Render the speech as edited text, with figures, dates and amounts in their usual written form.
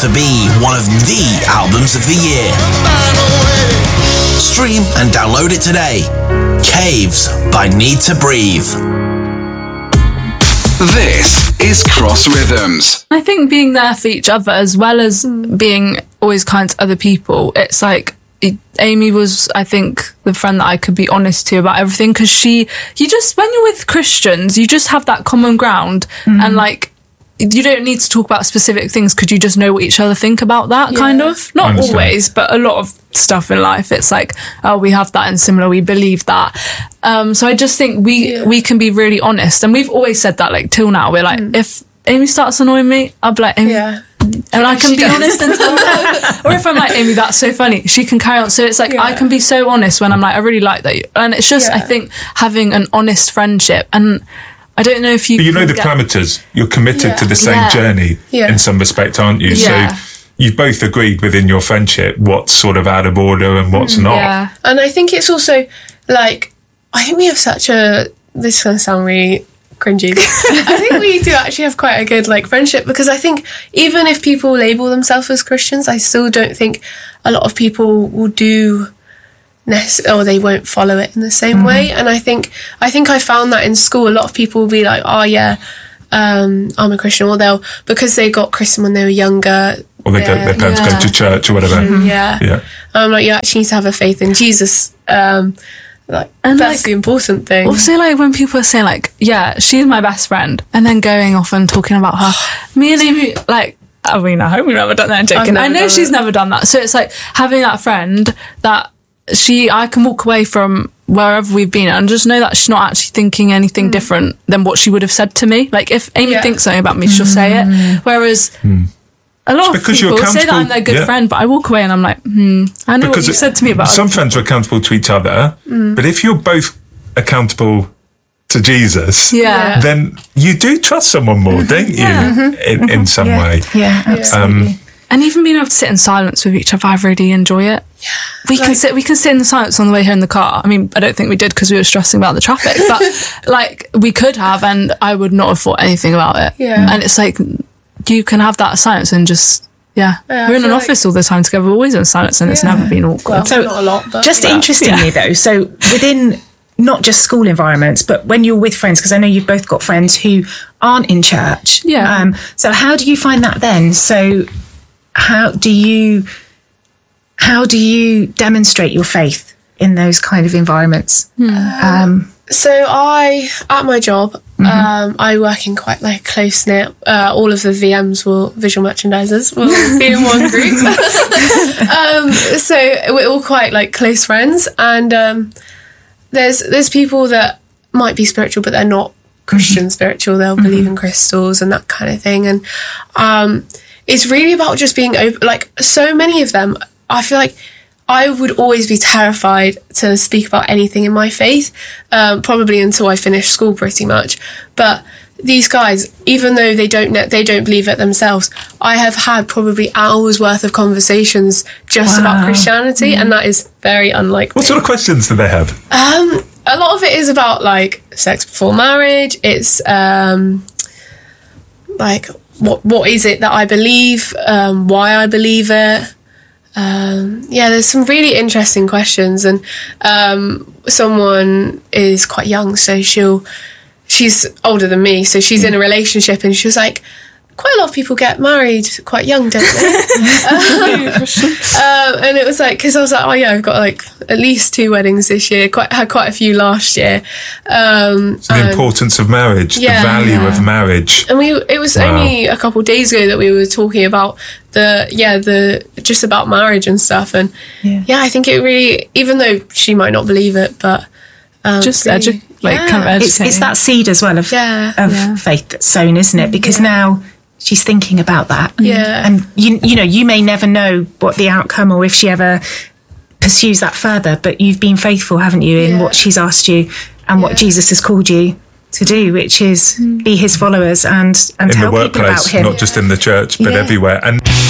to be one of the albums of the year. Stream and download it today. Caves by Need to Breathe. This is Cross Rhythms. I think being there for each other as well as being always kind to other people, it's like Amy was, I think, the friend that I could be honest to about everything, because when you're with Christians, you just have that common ground, and like, you don't need to talk about specific things because you just know what each other think about that, kind of. Not always, but a lot of stuff in life, it's like, oh, we have that and similar, we believe that. So I just think we can be really honest, and we've always said that, like, till now. We're like, if Amy starts annoying me, I'll be like, Amy, and I can be honest and tell her. Or if I'm like, Amy, that's so funny, she can carry on. So it's like, I can be so honest when I'm like, I really like that. And it's just, I think, having an honest friendship. And I don't know if you... But you know the parameters. You're committed to the same journey in some respect, aren't you? Yeah. So you've both agreed within your friendship what's sort of out of order and what's not. Yeah. And I think it's also, like, I think we have such a... This is going to sound really cringy. I think we do actually have quite a good, like, friendship, because I think even if people label themselves as Christians, I still don't think a lot of people will do... or they won't follow it in the same way. And I think I found that in school, a lot of people will be like, oh yeah, I'm a Christian, or they'll, because they got Christian when they were younger, or their parents go to church or whatever. Like, you actually need to have a faith in Jesus, and that's like, the important thing. Also, like, when people are saying, like, yeah, she's my best friend, and then going off and talking about her, me and Amy, like, I mean, I hope we've never done that. I'm joking. I know she's never done that. So it's like having that friend that I can walk away from wherever we've been and just know that she's not actually thinking anything different than what she would have said to me. Like, if Amy thinks something about me, she'll say it. Whereas a lot of people say that I'm their good friend, but I walk away and I'm like, I know what you said to me about some friends are accountable to each other, but if you're both accountable to Jesus, then you do trust someone more, don't you? In some way. Yeah, absolutely. And even being able to sit in silence with each other, I really enjoy it. We can sit in the silence on the way here in the car. I mean, I don't think we did because we were stressing about the traffic, but like, we could have, and I would not have thought anything about it. And it's like, you can have that silence and just we're in an office all the time together, we're always in silence, and it's never been awkward. Well, so not a lot, but just interestingly though, so within not just school environments, but when you're with friends, because I know you've both got friends who aren't in church. So how do you find that then? So how do you demonstrate your faith in those kind of environments? So at my job, I work in quite like close knit. All of the VMs visual merchandisers will be in one group. So we're all quite like close friends, and there's people that might be spiritual, but they're not Christian spiritual. They'll believe in crystals and that kind of thing, and it's really about just being open. Like, so many of them, I feel like I would always be terrified to speak about anything in my faith, probably until I finished school pretty much. But these guys, even though they don't believe it themselves, I have had probably hours worth of conversations just about Christianity, and that is very unlike What me. sort of questions do they have? A lot of it is about like sex before marriage. It's like, what is it that I believe, why I believe it. There's some really interesting questions, and someone is quite young, so she's older than me, so she's in a relationship, and she was like, quite a lot of people get married quite young, don't they? And it was like, because I was like, oh yeah, I've got like at least 2 weddings this year, had quite a few last year. So the importance of marriage, the value of marriage. And it was only a couple of days ago that we were talking about the just about marriage and stuff, and I think it really, even though she might not believe it, but just kind of educating. It's that seed as well of faith that's sown, isn't it? Because now she's thinking about that. And you know, you may never know what the outcome, or if she ever pursues that further, but you've been faithful, haven't you, in what she's asked you and what Jesus has called you to do, which is be his followers and in tell the people about workplace, him. not just in the church, but everywhere. And